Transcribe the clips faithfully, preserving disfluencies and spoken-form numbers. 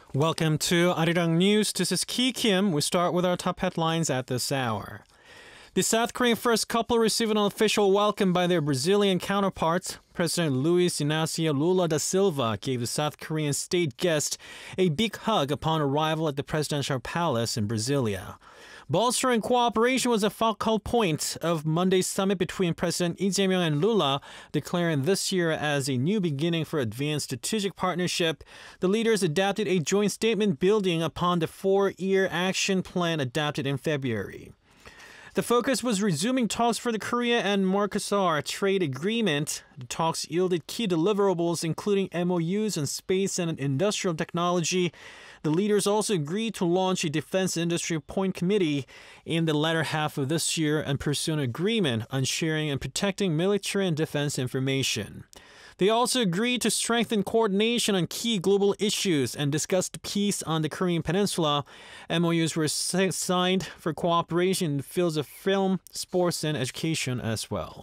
Welcome to Arirang News. This is Ki Kim. We start with our top headlines at this hour. The South Korean first couple received an official welcome by their Brazilian counterparts. President Luiz Inácio Lula da Silva gave the South Korean state guest a big hug upon arrival at the presidential palace in Brasilia. Bolstering cooperation was a focal point of Monday's summit between President Lee Jae-myung and Lula, declaring this year as a new beginning for advanced strategic partnership. The leaders adopted a joint statement building upon the four-year action plan adopted in February. The focus was resuming talks for the Korea and Mercosur trade agreement. The talks yielded key deliverables, including M O Us on space and industrial technology. The leaders also agreed to launch a defense industry point committee in the latter half of this year and pursue an agreement on sharing and protecting military and defense information. They also agreed to strengthen coordination on key global issues and discussed peace on the Korean Peninsula. M O Us were signed for cooperation in the fields of film, sports, and education as well.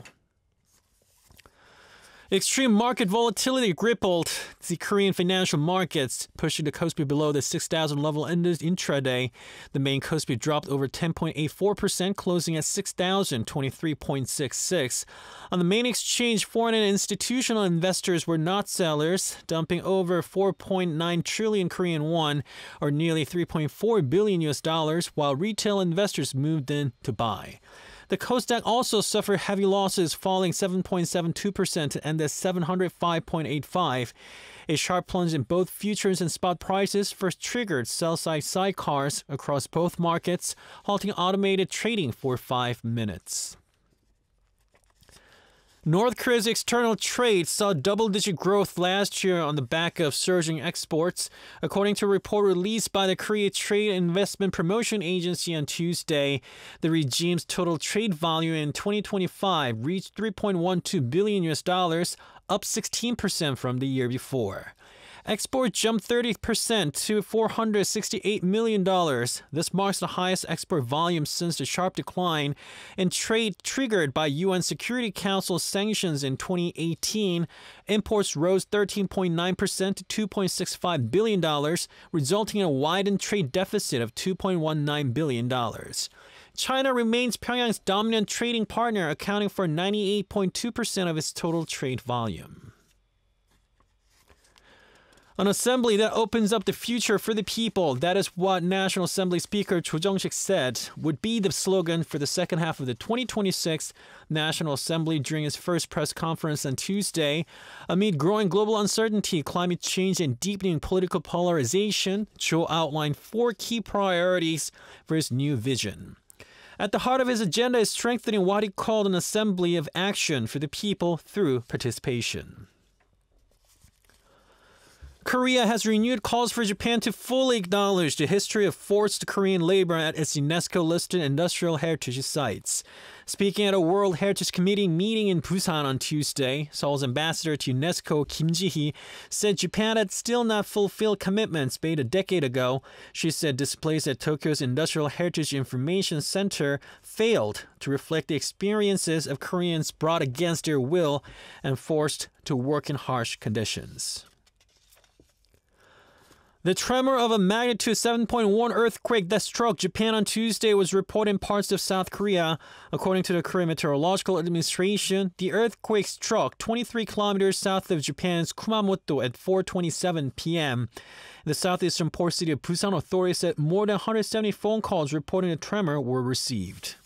Extreme market volatility rippled the Korean financial markets, pushing the Kospi below the six thousand level intraday. The main Kospi dropped over ten point eight four percent, closing at six thousand twenty-three point six six. On the main exchange, foreign and institutional investors were not sellers, dumping over four point nine trillion Korean won, or nearly three point four billion U S dollars, while retail investors moved in to buy. The Kosdaq also suffered heavy losses, falling seven point seven two percent to end at seven hundred five point eight five. A sharp plunge in both futures and spot prices first triggered sell-side sidecars across both markets, halting automated trading for five minutes. North Korea's external trade saw double-digit growth last year on the back of surging exports. According to a report released by the Korea Trade Investment Promotion Agency on Tuesday, the regime's total trade volume in twenty twenty-five reached three point one two billion U S dollars, up sixteen percent from the year before. Exports jumped thirty percent to four hundred sixty-eight million dollars. This marks the highest export volume since the sharp decline in trade triggered by U N Security Council sanctions in twenty eighteen. Imports rose thirteen point nine percent to two point six five billion dollars, resulting in a widened trade deficit of two point one nine billion dollars. China remains Pyongyang's dominant trading partner, accounting for ninety-eight point two percent of its total trade volume. An assembly that opens up the future for the people, that is what National Assembly Speaker Cho Jung-sik said would be the slogan for the second half of the twenty twenty-six National Assembly during his first press conference on Tuesday. Amid growing global uncertainty, climate change, and deepening political polarization, Cho outlined four key priorities for his new vision. At the heart of his agenda is strengthening what he called an assembly of action for the people through participation. Korea has renewed calls for Japan to fully acknowledge the history of forced Korean labor at its UNESCO-listed industrial heritage sites. Speaking at a World Heritage Committee meeting in Busan on Tuesday, Seoul's ambassador to UNESCO, Kim Ji-hee, said Japan had still not fulfilled commitments made a decade ago. She said displays at Tokyo's Industrial Heritage Information Center failed to reflect the experiences of Koreans brought against their will and forced to work in harsh conditions. The tremor of a magnitude seven point one earthquake that struck Japan on Tuesday was reported in parts of South Korea. According to the Korean Meteorological Administration, the earthquake struck twenty-three kilometers south of Japan's Kumamoto at four twenty-seven p m The southeastern port city of Busan authorities said more than one hundred seventy phone calls reporting a tremor were received.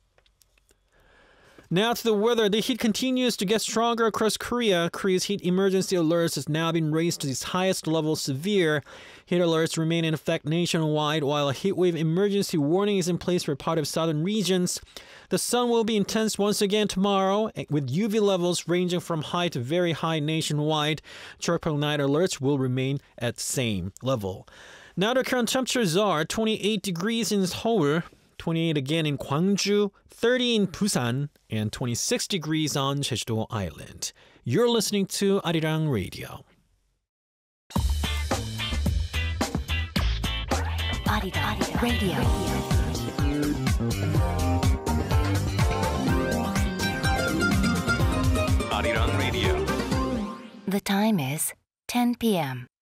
Now to the weather. The heat continues to get stronger across Korea. Korea's heat emergency alerts has now been raised to its highest level, severe. Heat alerts remain in effect nationwide, while a heatwave emergency warning is in place for part of southern regions. The sun will be intense once again tomorrow, with U V levels ranging from high to very high nationwide. Tropical night alerts will remain at the same level. Now the current temperatures are twenty-eight degrees in Seoul, twenty-eight again in Gwangju, thirty in Busan, and twenty-six degrees on Jeju-do Island. You're listening to Arirang Radio. Arirang Radio. Arirang Radio. The time is ten p m